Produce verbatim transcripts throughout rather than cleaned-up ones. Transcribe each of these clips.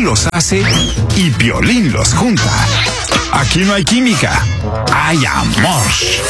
los hace y Piolín los junta. Aquí no hay química, hay amor.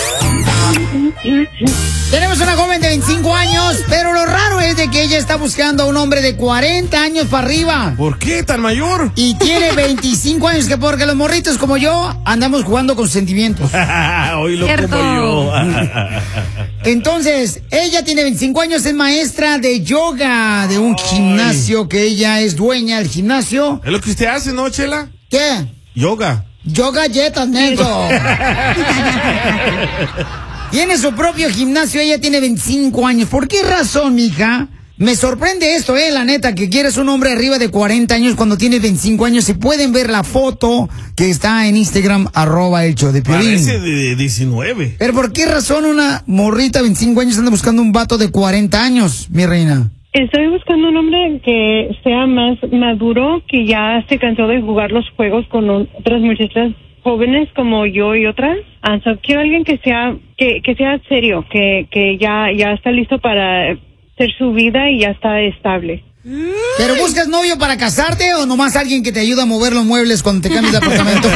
Tenemos una joven de veinticinco años, pero lo raro es de que ella está buscando a un hombre de cuarenta años para arriba. ¿Por qué tan mayor? Y tiene veinticinco años, que porque los morritos como yo andamos jugando con sentimientos. Hoy lo como yo. Entonces, ella tiene veinticinco años, es maestra de yoga de un Ay. gimnasio que ella es dueña del gimnasio. Es lo que usted hace, ¿no, Chela? ¿Qué? Yoga. Yoga yetas, negro. Tiene su propio gimnasio, ella tiene veinticinco años. ¿Por qué razón, mija? Me sorprende esto, eh, la neta, que quieres un hombre arriba de cuarenta años cuando tienes veinticinco años. Si pueden ver la foto que está en Instagram, arroba el show de Piolín. Parece de diecinueve. Pero ¿por qué razón una morrita de veinticinco años anda buscando un vato de cuarenta años, mi reina? Estoy buscando un hombre que sea más maduro, que ya se cansó de jugar los juegos con otras muchachas jóvenes como yo y otras. Ah, so, quiero alguien que sea que, que sea serio, que que ya ya está listo para hacer su vida y ya está estable. ¿Pero buscas novio para casarte o nomás alguien que te ayude a mover los muebles cuando te cambies de apartamento?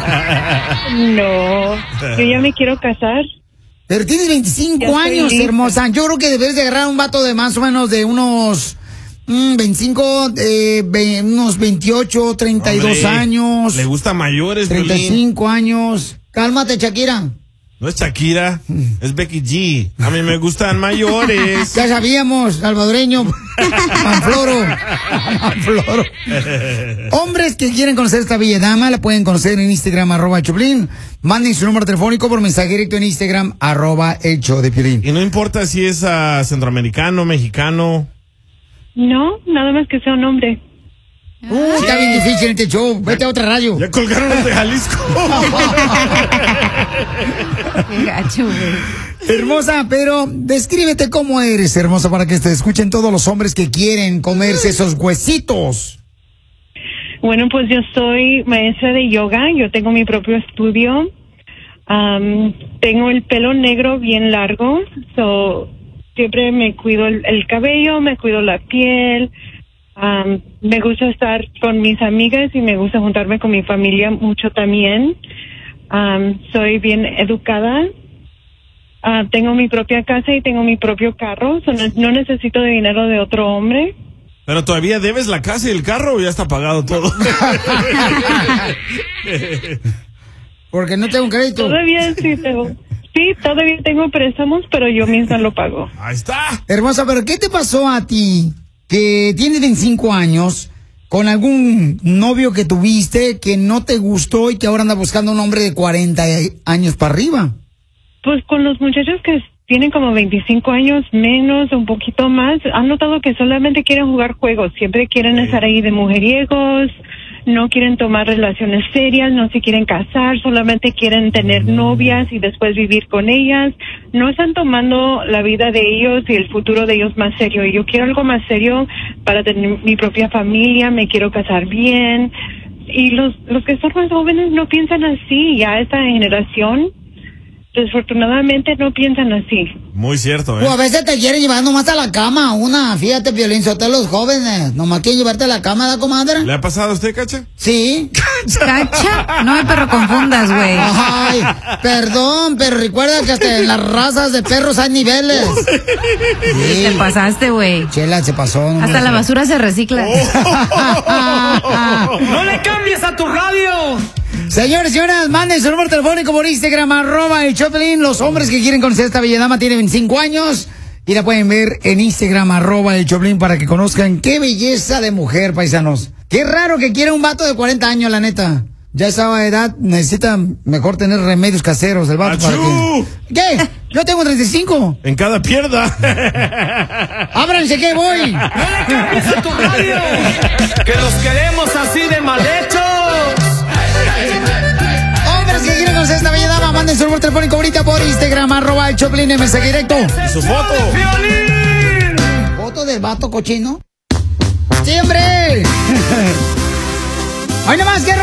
No, yo ya me quiero casar. Pero tienes veinticinco años, hermosa. Yo creo que debes de agarrar un vato de más o menos de unos mmm, veinticinco, eh, ve, unos veintiocho, treinta y dos Hombre, años. Le gustan mayores, treinta y cinco Piolín. Años. Cálmate, Shakira. No es Shakira, es Becky G. A mí me gustan mayores. Ya sabíamos, salvadoreño. Manfloro. Manfloro. Hombres que quieren conocer a esta bella dama, la pueden conocer en Instagram, arroba el Choplin. Manden su número telefónico por mensaje directo en Instagram, arroba el show de Piolín. Y no importa si es uh, centroamericano, mexicano. No, nada más que sea un hombre. Uh, está bien difícil este show. Vete a otra radio. Ya colgaron los de Jalisco. Qué gacho, güey. Hermosa, pero descríbete cómo eres, hermosa, para que te escuchen todos los hombres que quieren comerse esos huesitos. Bueno, pues yo soy maestra de yoga. Yo tengo mi propio estudio. Um, tengo el pelo negro bien largo. So, siempre me cuido el, el cabello, me cuido la piel. Um, me gusta estar con mis amigas y me gusta juntarme con mi familia mucho también. Um, soy bien educada. Uh, tengo mi propia casa y tengo mi propio carro. So no, no necesito de dinero de otro hombre. Pero todavía debes la casa y el carro o ya está pagado todo. Porque no tengo crédito. Todavía sí tengo. Sí, todavía tengo préstamos, pero yo misma lo pago. Ahí está. Hermosa, pero ¿qué te pasó a ti? Que tienes veinticinco años, con algún novio que tuviste que no te gustó y que ahora anda buscando un hombre de cuarenta años para arriba. Pues con los muchachos que tienen como veinticinco años menos, un poquito más, han notado que solamente quieren jugar juegos, siempre quieren sí. estar ahí de mujeriegos, no quieren tomar relaciones serias, no se quieren casar, solamente quieren tener novias y después vivir con ellas. No están tomando la vida de ellos y el futuro de ellos más serio. Y yo quiero algo más serio para tener mi propia familia, me quiero casar bien. Y los, los que son más jóvenes no piensan así, ya esta generación desafortunadamente no piensan así. Muy cierto, ¿eh? O a veces te quieren llevar nomás a la cama, una, fíjate, Piolín, Sotelo, los jóvenes, nomás quieren llevarte a la cama, ¿da, comadre? ¿Le ha pasado a usted, Cacha? Sí. ¿Cacha? No me perro confundas, güey. Ay, perdón, pero recuerda que hasta en las razas de perros hay niveles. Sí. Te pasaste, güey. Chela, se pasó. No hasta la basura se recicla. Oh. ¡No le cambies a tu radio! Señores y señoras, manden su número telefónico por Instagram, arroba el Choplin. Los hombres que quieren conocer a esta bella dama tienen veinticinco años y la pueden ver en Instagram, arroba el Choplin, para que conozcan qué belleza de mujer, paisanos. Qué raro que quiera un vato de cuarenta años, la neta. Ya a esa edad necesita mejor tener remedios caseros el vato. Para que... ¿Qué? Yo tengo treinta y cinco. En cada pierna. ¡Ábranse que voy! ¡No le cambies a tu radio! ¡Que los queremos así de mal hechos! Hombres que quieren conocer a esta bella dama, manden su número telefónico ahorita por Instagram, arroba el Choplin, en mensaje directo. ¿Y su foto? ¿Foto del vato cochino? ¡Sí, hombre! ¡Ay, nomás, que